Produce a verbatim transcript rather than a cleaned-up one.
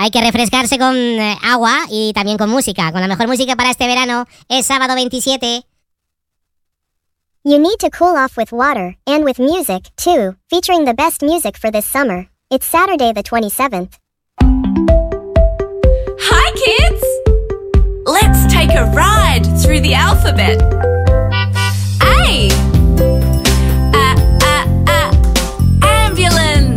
hay que refrescarse con eh, agua y también con música. Con la mejor música para este verano es sábado veintisiete. You need to cool off with water, and with music, too, featuring the best music for this summer. It's Saturday the twenty-seventh. Hi, kids! Let's take a ride through the alphabet.